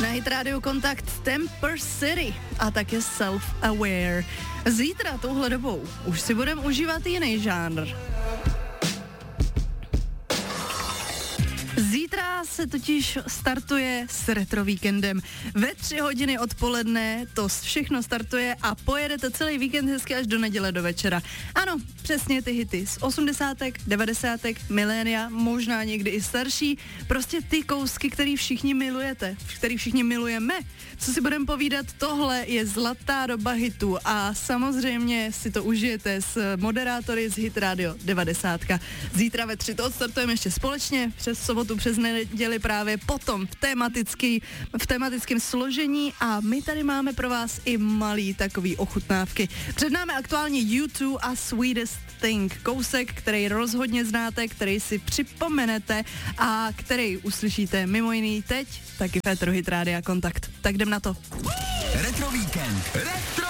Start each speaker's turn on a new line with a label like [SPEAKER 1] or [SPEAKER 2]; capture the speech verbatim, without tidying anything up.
[SPEAKER 1] Na Hit Radio Kontakt Temper City a také Self-Aware. Zítra touhle dobou už si budeme užívat jiný žánr. Zítra se totiž startuje s retro víkendem. Ve tři hodiny odpoledne to všechno startuje a pojedete celý víkend hezky až do neděle do večera. Ano, přesně ty hity z osmdesátek, devadesátek, milénia, možná někdy i starší. Prostě ty kousky, který všichni milujete, který všichni milujeme. Co si budeme povídat, tohle je zlatá doba hitů a samozřejmě si to užijete s moderátory z Hit Radio devadesát. Zítra ve tři to odstartujeme ještě společně, přes sobotu, přes neděli právě potom v, tematický, v tematickém složení a my tady máme pro vás i malý takový ochutnávky. Před námi aktuálně U dva a Sweetest Thing, kousek, který rozhodně znáte, který si připomenete a který uslyšíte mimo jiný teď, taky v éteru Hit Rádia Kontakt. Tak jdem na to.
[SPEAKER 2] Retro Víkend. Retro